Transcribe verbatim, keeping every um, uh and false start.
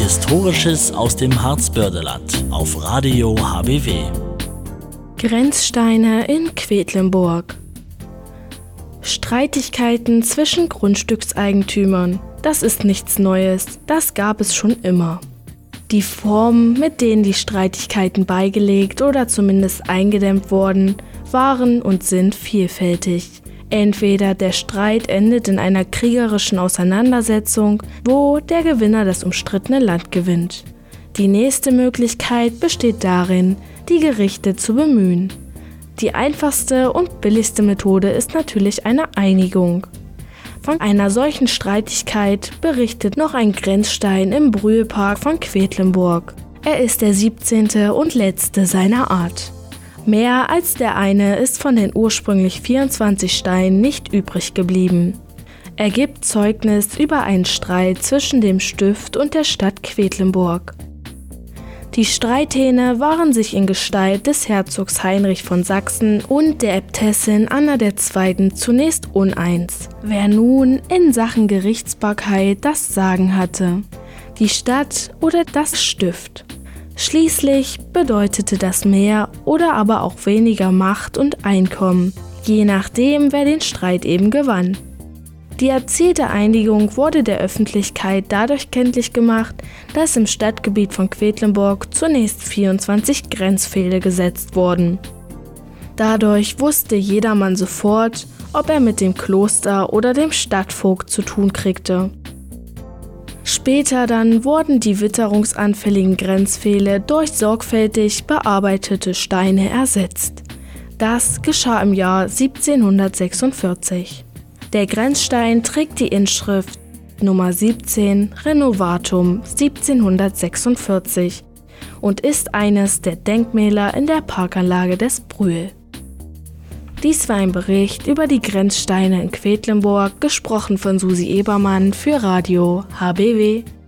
Historisches aus dem Harzbördeland auf Radio H B W. Grenzsteine in Quedlinburg. Streitigkeiten zwischen Grundstückseigentümern. Das ist nichts Neues, das gab es schon immer. Die Formen, mit denen die Streitigkeiten beigelegt oder zumindest eingedämmt wurden, waren und sind vielfältig. Entweder der Streit endet in einer kriegerischen Auseinandersetzung, wo der Gewinner das umstrittene Land gewinnt. Die nächste Möglichkeit besteht darin, die Gerichte zu bemühen. Die einfachste und billigste Methode ist natürlich eine Einigung. Von einer solchen Streitigkeit berichtet noch ein Grenzstein im Brühlpark von Quedlinburg. Er ist der siebzehnte und letzte seiner Art. Mehr als der eine ist von den ursprünglich vierundzwanzig Steinen nicht übrig geblieben. Er gibt Zeugnis über einen Streit zwischen dem Stift und der Stadt Quedlinburg. Die Streithähne waren sich in Gestalt des Herzogs Heinrich von Sachsen und der Äbtissin Anna der Zweiten zunächst uneins, wer nun in Sachen Gerichtsbarkeit das Sagen hatte, die Stadt oder das Stift. Schließlich bedeutete das mehr oder aber auch weniger Macht und Einkommen, je nachdem, wer den Streit eben gewann. Die erzielte Einigung wurde der Öffentlichkeit dadurch kenntlich gemacht, dass im Stadtgebiet von Quedlinburg zunächst vierundzwanzig Grenzpfähle gesetzt wurden. Dadurch wusste jedermann sofort, ob er mit dem Kloster oder dem Stadtvogt zu tun kriegte. Später dann wurden die witterungsanfälligen Grenzpfähle durch sorgfältig bearbeitete Steine ersetzt. Das geschah im Jahr siebzehnhundertsechsundvierzig. Der Grenzstein trägt die Inschrift Nummer siebzehn Renovatum siebzehnhundertsechsundvierzig und ist eines der Denkmäler in der Parkanlage des Brühl. Dies war ein Bericht über die Grenzsteine in Quedlinburg, gesprochen von Susi Ebermann für Radio H B W.